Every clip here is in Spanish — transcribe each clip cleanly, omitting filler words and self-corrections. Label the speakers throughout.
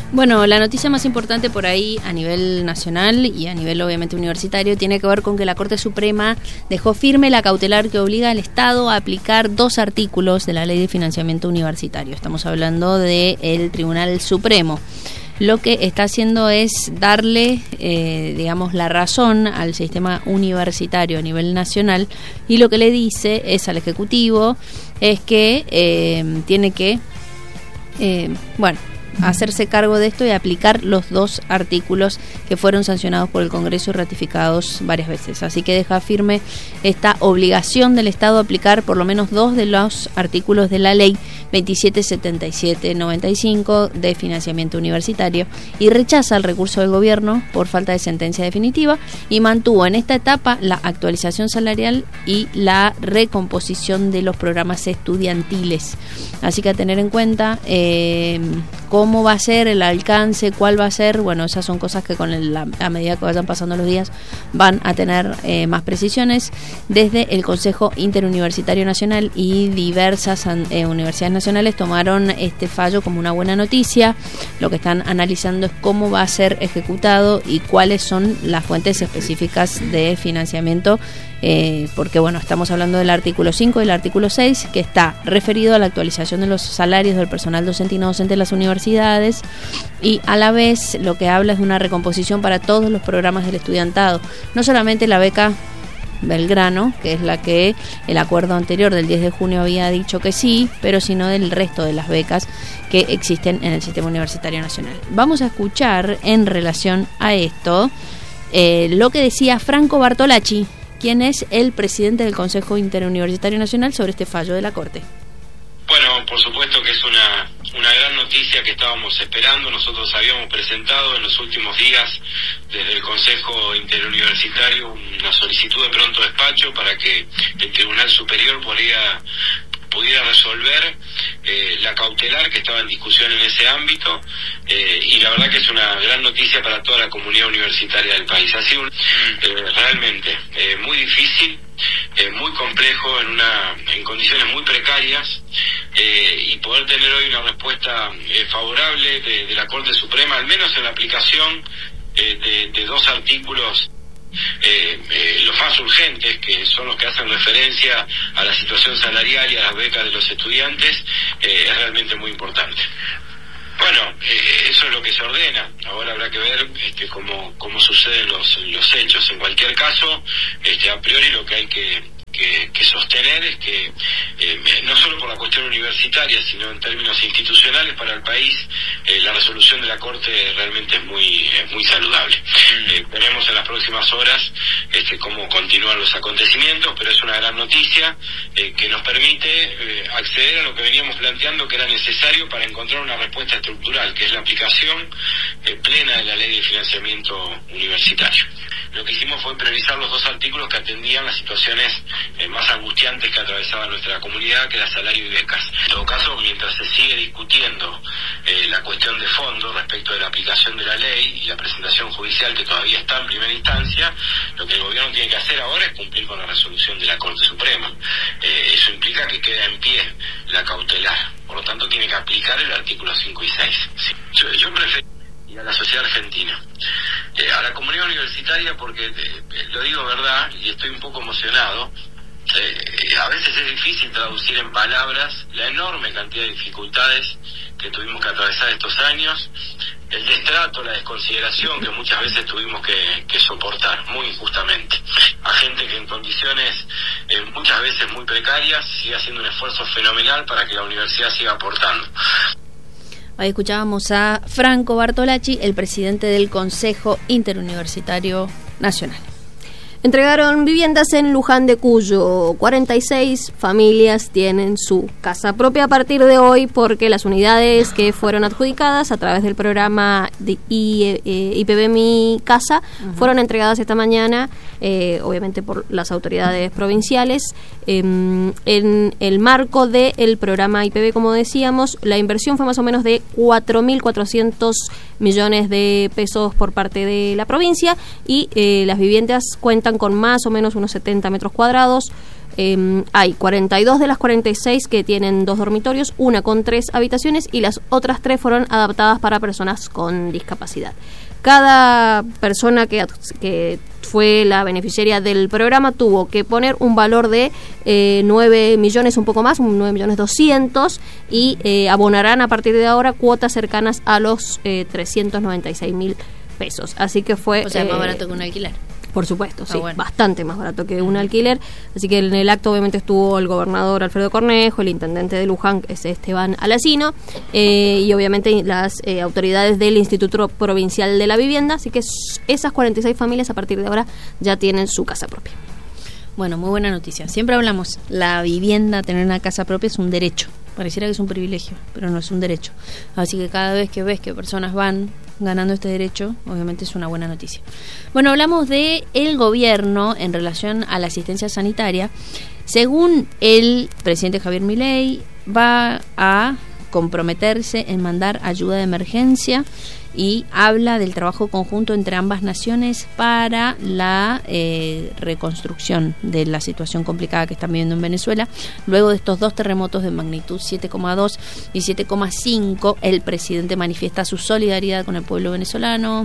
Speaker 1: Bueno, la noticia más importante por ahí a nivel nacional y a nivel obviamente universitario tiene que ver con que la Corte Suprema dejó firme la cautelar que obliga al Estado a aplicar 2 artículos de la Ley de Financiamiento Universitario. Estamos hablando del Tribunal Supremo. Lo que está haciendo es darle, la razón al sistema universitario a nivel nacional, y lo que le dice es al Ejecutivo es que tiene que, hacerse cargo de esto y aplicar los 2 artículos que fueron sancionados por el Congreso y ratificados varias veces. Así que deja firme esta obligación del Estado a aplicar por lo menos 2 de los artículos de la Ley 2777-95 de financiamiento universitario, y rechaza el recurso del Gobierno por falta de sentencia definitiva, y mantuvo en esta etapa la actualización salarial y la recomposición de los programas estudiantiles. Así que a tener en cuenta cómo va a ser el alcance, cuál va a ser, esas son cosas que a medida que vayan pasando los días van a tener más precisiones. Desde el Consejo Interuniversitario Nacional y diversas universidades nacionales tomaron este fallo como una buena noticia. Lo que están analizando es cómo va a ser ejecutado y cuáles son las fuentes específicas de financiamiento, porque estamos hablando del artículo 5 y el artículo 6, que está referido a la actualización de los salarios del personal docente y no docente de las universidades, y a la vez lo que habla es de una recomposición para todos los programas del estudiantado, no solamente la beca Belgrano, que es la que el acuerdo anterior del 10 de junio había dicho que sí, pero sino del resto de las becas que existen en el sistema universitario nacional. Vamos a escuchar en relación a esto lo que decía Franco Bartolacci, quien es el presidente del Consejo Interuniversitario Nacional, sobre este fallo de la Corte.
Speaker 2: Bueno, por supuesto que es una gran noticia que estábamos esperando. Nosotros habíamos presentado en los últimos días desde el Consejo Interuniversitario una solicitud de pronto despacho para que el Tribunal Superior pudiera resolver la cautelar que estaba en discusión en ese ámbito, y la verdad que es una gran noticia para toda la comunidad universitaria del país. Ha sido realmente muy difícil, muy complejo, en condiciones muy precarias, y poder tener hoy una respuesta favorable de la Corte Suprema, al menos en la aplicación de 2 artículos, los más urgentes, que son los que hacen referencia a la situación salarial y a las becas de los estudiantes, es realmente muy importante. Bueno, eso es lo que se ordena. Ahora habrá que ver cómo suceden los hechos. En cualquier caso, a priori lo que hay que sostener es que no solo por la cuestión universitaria, sino en términos institucionales para el país, la resolución de la Corte realmente es muy saludable. Veremos en las próximas horas cómo continúan los acontecimientos, pero es una gran noticia que nos permite acceder a lo que veníamos planteando que era necesario para encontrar una respuesta estructural, que es la aplicación plena de la Ley de Financiamiento Universitario. Lo que hicimos fue priorizar los 2 artículos que atendían las situaciones más angustiantes que atravesaba nuestra comunidad, que era salario y becas. En todo caso, mientras se sigue discutiendo la cuestión de fondo respecto de la aplicación de la ley y la presentación judicial, que todavía está en primera instancia, lo que el gobierno tiene que hacer ahora es cumplir con la resolución de la Corte Suprema. Eso implica que queda en pie la cautelar. Por lo tanto, tiene que aplicar el artículo 5 y 6. Sí. Yo prefiero ir a la sociedad argentina, a la comunidad universitaria, porque lo digo verdad y estoy un poco emocionado. A veces es difícil traducir en palabras la enorme cantidad de dificultades que tuvimos que atravesar estos años, el destrato, la desconsideración que muchas veces tuvimos que soportar muy injustamente, a gente que en condiciones muchas veces muy precarias sigue haciendo un esfuerzo fenomenal para que la universidad siga aportando.
Speaker 1: Ahí escuchábamos a Franco Bartolacci, el presidente del Consejo Interuniversitario Nacional.
Speaker 3: Entregaron viviendas en Luján de Cuyo. 46 familias tienen su casa propia a partir de hoy, porque las unidades que fueron adjudicadas a través del programa de IPB Mi Casa fueron entregadas esta mañana, obviamente por las autoridades provinciales. En el marco del programa IPB, como decíamos, la inversión fue más o menos de 4.400 millones de pesos por parte de la provincia, y las viviendas cuentan con más o menos unos 70 metros cuadrados, hay 42 de las 46 que tienen 2 dormitorios, una con 3 habitaciones y las otras 3 fueron adaptadas para personas con discapacidad. Cada persona que fue la beneficiaria del programa tuvo que poner un valor de 9 millones, un poco más, 9.200.000, y abonarán a partir de ahora cuotas cercanas a los 396.000 pesos. Así que fue...
Speaker 1: O sea, más barato que un alquiler.
Speaker 3: Por supuesto, sí,
Speaker 1: bueno.
Speaker 3: Bastante más barato que un alquiler. Así que en el acto obviamente estuvo el gobernador Alfredo Cornejo, el intendente de Luján, que es Esteban Alacino, y obviamente las autoridades del Instituto Provincial de la Vivienda. Así que esas 46 familias a partir de ahora ya tienen su casa propia.
Speaker 1: Bueno, muy buena noticia. Siempre hablamos, la vivienda, tener una casa propia es un derecho. Pareciera que es un privilegio, pero no es un derecho. Así que cada vez que ves que personas van ganando este derecho, obviamente es una buena noticia. Bueno, hablamos de el gobierno en relación a la asistencia sanitaria. Según el presidente Javier Milei, va a comprometerse en mandar ayuda de emergencia y habla del trabajo conjunto entre ambas naciones para la reconstrucción de la situación complicada que están viviendo en Venezuela. Luego de estos 2 terremotos de magnitud 7,2 y 7,5, el presidente manifiesta su solidaridad con el pueblo venezolano.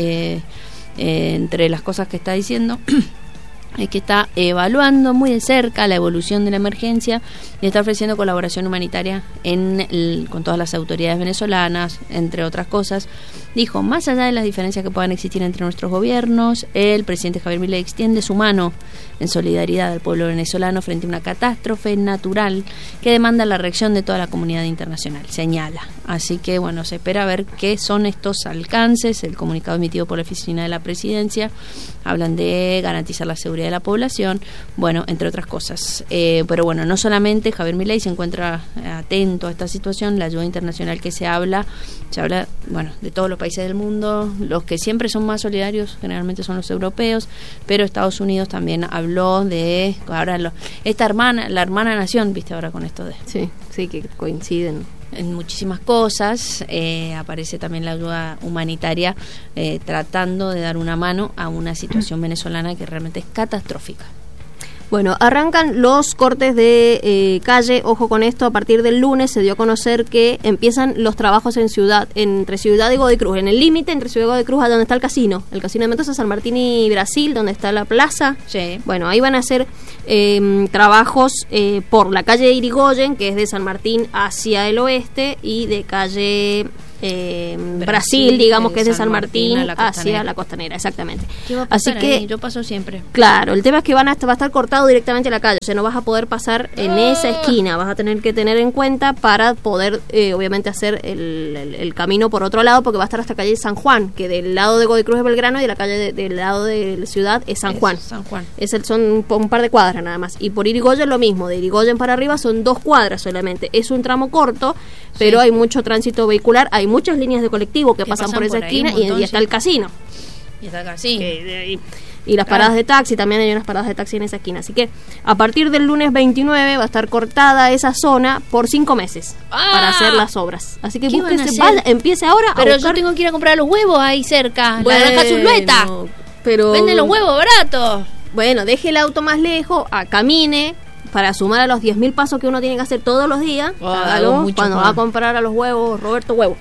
Speaker 1: Entre las cosas que está diciendo es que está evaluando muy de cerca la evolución de la emergencia y está ofreciendo colaboración humanitaria con todas las autoridades venezolanas, entre otras cosas. Dijo, más allá de las diferencias que puedan existir entre nuestros gobiernos, el presidente Javier Milei extiende su mano en solidaridad al pueblo venezolano frente a una catástrofe natural que demanda la reacción de toda la comunidad internacional, señala. Así que, bueno, se espera ver qué son estos alcances. El comunicado emitido por la oficina de la presidencia hablan de garantizar la seguridad de la población, bueno, entre otras cosas. Pero bueno, no solamente Javier Milei se encuentra atento a esta situación, la ayuda internacional que se habla, bueno, de todos los países del mundo. Los que siempre son más solidarios generalmente son los europeos, pero Estados Unidos también habló de ahora la hermana nación, viste, ahora con esto de
Speaker 3: sí, que coinciden
Speaker 1: en muchísimas cosas. Aparece también la ayuda humanitaria tratando de dar una mano a una situación venezolana que realmente es catastrófica.
Speaker 3: Bueno, arrancan los cortes de calle. Ojo con esto, a partir del lunes se dio a conocer que empiezan los trabajos entre Ciudad y Godoy Cruz, en el límite entre Ciudad y Godoy Cruz, donde está el casino de Mendoza, San Martín y Brasil, donde está la plaza.
Speaker 1: Sí.
Speaker 3: Bueno, ahí van a hacer trabajos por la calle Irigoyen, que es de San Martín hacia el oeste, y de calle Brasil, digamos, que es de San Martín hacia la Costanera, exactamente.
Speaker 1: Así que yo paso siempre.
Speaker 3: Claro, el tema es que va a estar cortado directamente la calle, o sea, no vas a poder pasar en esa esquina, vas a tener que tener en cuenta para poder obviamente hacer el camino por otro lado, porque va a estar hasta calle San Juan, que del lado de Godoy Cruz es Belgrano y de la calle del lado de la ciudad es San Juan. Son un par de cuadras nada más. Y por Irigoyen lo mismo, de Irigoyen para arriba son 2 cuadras solamente. Es un tramo corto, pero hay mucho tránsito vehicular, hay muchas líneas de colectivo que pasan por esa esquina y está el casino.
Speaker 1: Y está el casino.
Speaker 3: Y las paradas de taxi, también hay unas paradas de taxi en esa esquina. Así que a partir del lunes 29 va a estar cortada esa zona por 5 meses para hacer las obras. Así que empiece ahora.
Speaker 1: Pero yo tengo que ir a comprar los huevos ahí cerca, la granja Zulueta.
Speaker 3: Pero
Speaker 1: venden los huevos baratos.
Speaker 3: Bueno, deje el auto más lejos, camine para sumar a los 10.000 pasos que uno tiene que hacer todos los días. Cuando va a comprar a los huevos, Roberto Huevo.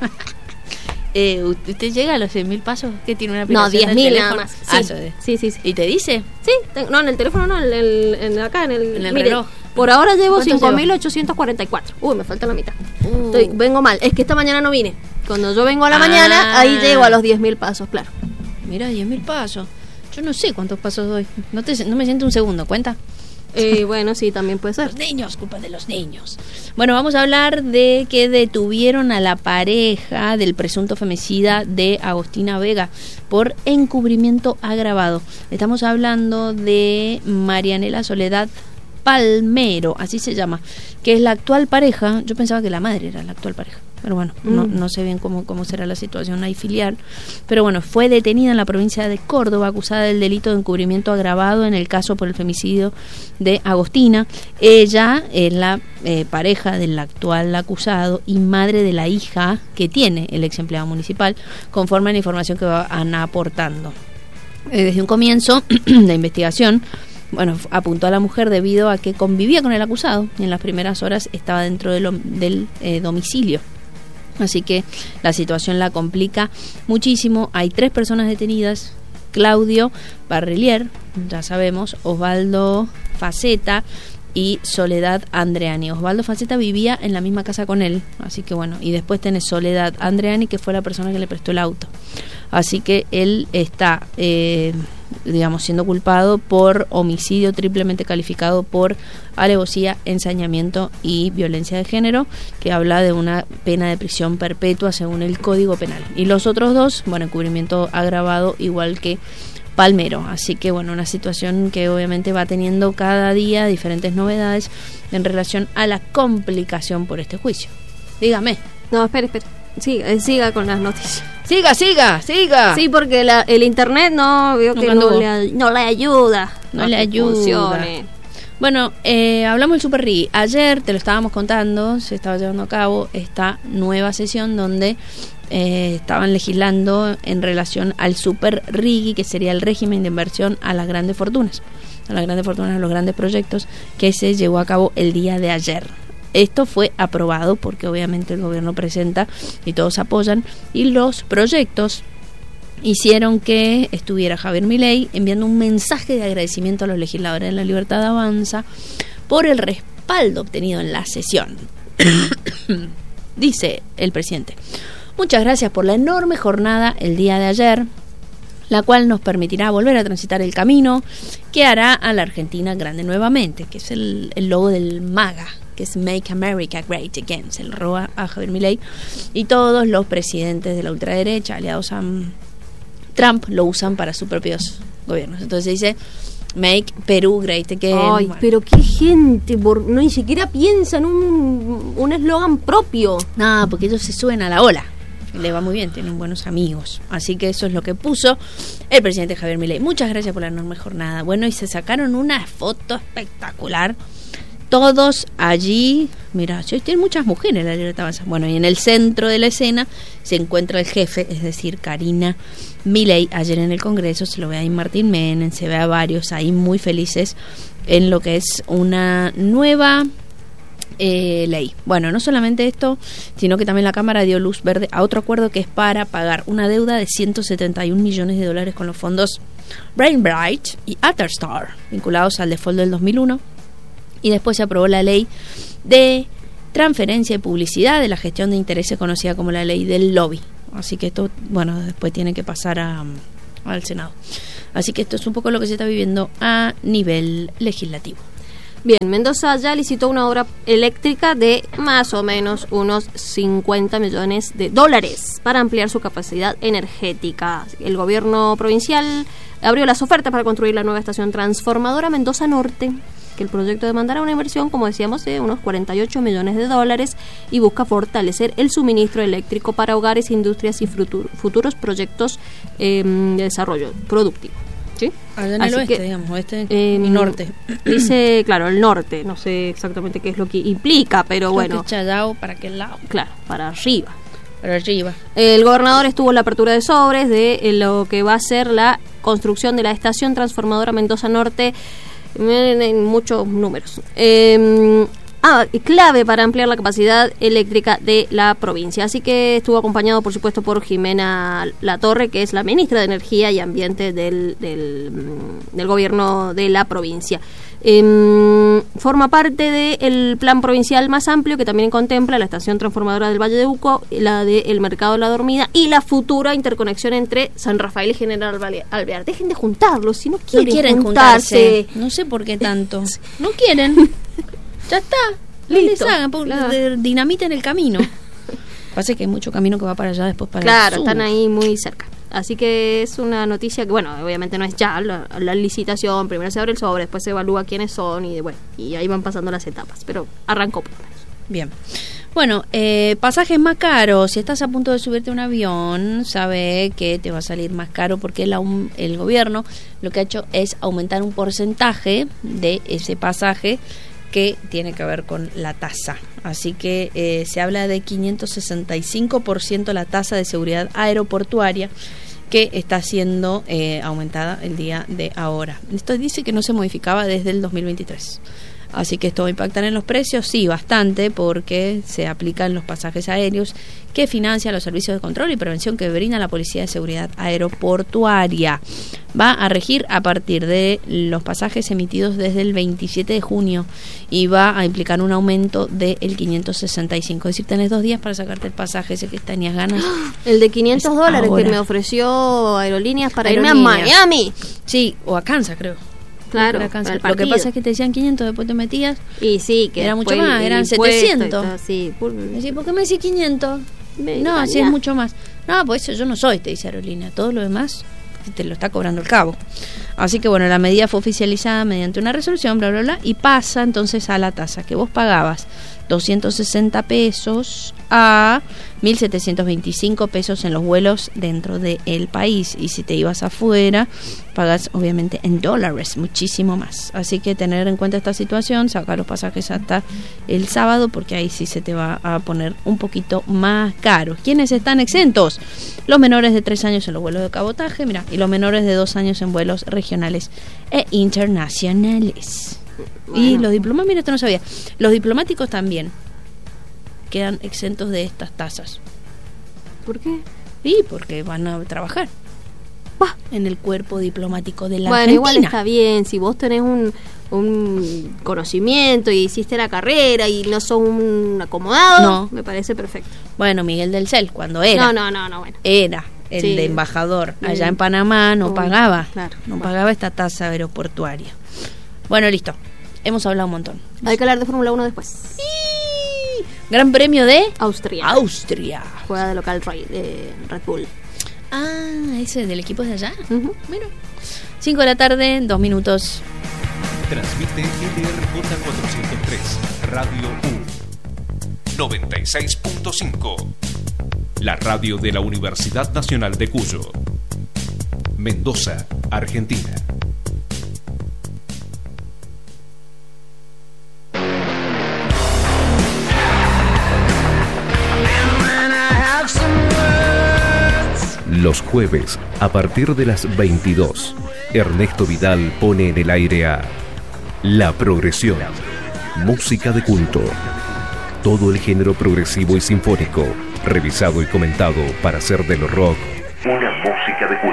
Speaker 1: ¿Usted llega a los 100.000 pasos? ¿Qué tiene una aplicación?
Speaker 3: No, 10.000 nada más. Sí.
Speaker 1: ¿Y te dice?
Speaker 3: Sí, no, en el teléfono no, acá en el
Speaker 1: reloj.
Speaker 3: Por ahora llevo 5.844. Uy, me falta la mitad. Vengo mal. Es que esta mañana no vine. Cuando yo vengo a la mañana, ahí llego a los 10.000 pasos, claro.
Speaker 1: Mira, 10.000 pasos. Yo no sé cuántos pasos doy. No me siento un segundo, ¿cuenta?
Speaker 3: Bueno, sí, también puede ser.
Speaker 1: Los niños, culpa de los niños. Bueno, vamos a hablar de que detuvieron a la pareja del presunto femicida de Agostina Vega por encubrimiento agravado. Estamos hablando de Marianela Soledad Palmero, así se llama, que es la actual pareja. Yo pensaba que la madre era la actual pareja, pero bueno, no sé bien cómo será la situación ahí filial. Pero bueno, fue detenida en la provincia de Córdoba, acusada del delito de encubrimiento agravado en el caso por el femicidio de Agostina. Ella es la pareja del actual acusado y madre de la hija que tiene el ex empleado municipal, conforme a la información que van aportando. Desde un comienzo de investigación, apuntó a la mujer debido a que convivía con el acusado y en las primeras horas estaba dentro del domicilio. Así que la situación la complica muchísimo. Hay 3 personas detenidas: Claudio Barrelier, ya sabemos, Osvaldo Faceta y Soledad Andreani. Osvaldo Faceta vivía en la misma casa con él, así que bueno, y después tenés Soledad Andreani, que fue la persona que le prestó el auto. Así que él está, siendo culpado por homicidio triplemente calificado por alevosía, ensañamiento y violencia de género, que habla de una pena de prisión perpetua según el Código Penal. Y los otros 2, encubrimiento agravado, igual que Palmero. Así que una situación que obviamente va teniendo cada día diferentes novedades en relación a la complicación por este juicio. Dígame.
Speaker 3: No, espere. Siga con las noticias.
Speaker 1: Siga.
Speaker 3: Sí, porque el internet no le ayuda.
Speaker 1: No le ayuda. Funcione. Bueno, hablamos del Super Rigi. Ayer, te lo estábamos contando, se estaba llevando a cabo esta nueva sesión donde estaban legislando en relación al Super Rigi, que sería el régimen de inversión a las grandes fortunas, a los grandes proyectos, que se llevó a cabo el día de ayer. Esto fue aprobado porque obviamente el gobierno presenta y todos apoyan, y los proyectos hicieron que estuviera Javier Milei enviando un mensaje de agradecimiento a los legisladores de La Libertad Avanza por el respaldo obtenido en la sesión. Dice el presidente: muchas gracias por la enorme jornada el día de ayer, la cual nos permitirá volver a transitar el camino que hará a la Argentina grande nuevamente, que es el logo del MAGA, que es Make America Great Again. Se lo roba a Javier Milei, y todos los presidentes de la ultraderecha aliados a Trump lo usan para sus propios gobiernos. Entonces se dice Make Perú Great Again.
Speaker 3: Ay, pero qué gente, no ni siquiera piensa en un eslogan propio.
Speaker 1: No, porque ellos se suben a la ola. Le va muy bien, tienen buenos amigos. Así que eso es lo que puso el presidente Javier Milei. Muchas gracias por la enorme jornada. Bueno, y se sacaron una foto espectacular. Todos allí, mira, hoy tienen muchas mujeres en La Libertad Avanza. Bueno, y en el centro de la escena se encuentra el jefe, es decir, Karina Milei. Ayer en el Congreso se lo ve ahí Martín Menem, se ve a varios ahí muy felices en lo que es una nueva ley. Bueno, no solamente esto, sino que también la Cámara dio luz verde a otro acuerdo que es para pagar una deuda de $171 millones con los fondos Brainbright y Atterstar, vinculados al default del 2001. Y después se aprobó la ley de transferencia y publicidad de la gestión de intereses, conocida como la ley del lobby. Así que esto, después tiene que pasar al Senado. Así que esto es un poco lo que se está viviendo a nivel legislativo.
Speaker 3: Bien, Mendoza ya licitó una obra eléctrica de más o menos unos $50 millones para ampliar su capacidad energética. El gobierno provincial abrió las ofertas para construir la nueva estación transformadora Mendoza Norte, que el proyecto demandará una inversión, como decíamos, de unos $48 millones y busca fortalecer el suministro eléctrico para hogares, industrias y futuros proyectos de desarrollo productivo. ¿Sí?
Speaker 1: Allá en el oeste, digamos, oeste y norte.
Speaker 3: Dice, claro, el norte, no sé exactamente qué es lo que implica, pero bueno.
Speaker 1: Chayao, ¿para qué lado?
Speaker 3: Claro, para arriba.
Speaker 1: Para arriba.
Speaker 3: El gobernador estuvo en la apertura de sobres de lo que va a ser la construcción de la estación transformadora Mendoza Norte, en muchos números. Clave para ampliar la capacidad eléctrica de la provincia. Así que estuvo acompañado, por supuesto, por Jimena Latorre, que es la ministra de Energía y Ambiente del gobierno de la provincia. Forma parte del plan provincial más amplio, que también contempla la estación transformadora del Valle de Uco, la del Mercado de la Dormida y la futura interconexión entre San Rafael y General Alvear. Dejen de juntarlos, si no quieren juntarse.
Speaker 1: No sé por qué tanto. No quieren. Ya está.
Speaker 3: Listo.
Speaker 1: Dinamita en el camino. Pasa que hay mucho camino que va para allá, después para
Speaker 3: claro,
Speaker 1: el sur.
Speaker 3: Están ahí muy cerca. Así que es una noticia que, obviamente no es ya la licitación. Primero se abre el sobre, después se evalúa quiénes son y ahí van pasando las etapas. Pero arrancó por lo menos.
Speaker 1: Bien. Bueno, pasajes más caros. Si estás a punto de subirte a un avión, sabe que te va a salir más caro porque el gobierno lo que ha hecho es aumentar un porcentaje de ese pasaje que tiene que ver con la tasa. Así que se habla de 565% la tasa de seguridad aeroportuaria que está siendo aumentada el día de ahora. Esto dice que no se modificaba desde el 2023. Así que esto va a impactar en los precios, sí, bastante, porque se aplican los pasajes aéreos que financian los servicios de control y prevención que brinda la Policía de Seguridad Aeroportuaria. Va a regir a partir de los pasajes emitidos desde el 27 de junio y va a implicar un aumento del 565. Es decir, tenés 2 días para sacarte el pasaje ese que tenías ganas.
Speaker 3: El de $500 que me ofreció Aerolíneas para irme a Miami.
Speaker 1: Sí, o a Kansas, creo.
Speaker 3: Claro,
Speaker 1: lo que pasa es que te decían 500, después te metías
Speaker 3: y sí, que
Speaker 1: era mucho más, eran 700.
Speaker 3: Sí,
Speaker 1: ¿Por qué me decís 500? No, así es mucho más. No, pues eso yo no soy, te dice Aerolínea. Todo lo demás te lo está cobrando el cabo. Así que bueno, la medida fue oficializada mediante una resolución, bla, bla, bla, y pasa entonces a la tasa que vos pagabas 260 pesos a 1.725 pesos en los vuelos dentro del país, y si te ibas afuera pagas obviamente en dólares, muchísimo más. Así que tener en cuenta esta situación, sacar los pasajes hasta el sábado, porque ahí sí se te va a poner un poquito más caro. ¿Quiénes están exentos? Los menores de 3 años en los vuelos de cabotaje, mira, y los menores de 2 años en vuelos regionales e internacionales. Bueno. Y los diplomáticos, mira, esto no sabía, los diplomáticos también quedan exentos de estas tasas.
Speaker 3: ¿Por qué?
Speaker 1: Y porque van a trabajar en el cuerpo diplomático de la
Speaker 3: Argentina. Bueno, igual está bien, si vos tenés un conocimiento y hiciste la carrera y no sos un acomodado, me parece perfecto.
Speaker 1: Bueno, Miguel del Cel, cuando era.
Speaker 3: No, bueno.
Speaker 1: Era el de embajador allá en Panamá, no pagaba,
Speaker 3: claro,
Speaker 1: pagaba esta tasa aeroportuaria. Bueno, listo. Hemos hablado un montón.
Speaker 3: Hay que hablar de Fórmula 1 después.
Speaker 1: Gran Premio de
Speaker 3: Austria. Juega de local Red Bull.
Speaker 1: Ah, ese del equipo de allá. Bueno, 5 de la tarde, 2 minutos.
Speaker 4: Transmite LRJ 403, Radio U 96.5. La radio de la Universidad Nacional de Cuyo. Mendoza, Argentina. Los jueves, a partir de las 22, Ernesto Vidal pone en el aire a La Progresión, música de culto. Todo el género progresivo y sinfónico, revisado y comentado para hacer del rock una música de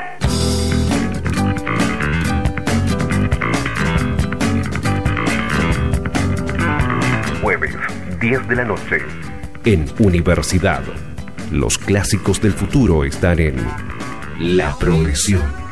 Speaker 4: culto. Jueves, 10 de la noche, en Universidad. Los clásicos del futuro están en La Progresión.